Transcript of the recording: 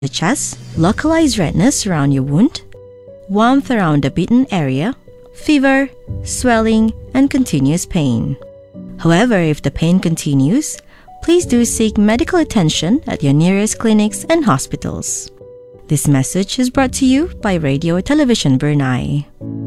such as localized redness around your wound, warmth around the bitten area, fever, swelling, and continuous pain. However, if the pain continues, please do seek medical attention at your nearest clinics and hospitals. This message is brought to you by Radio Television Brunei.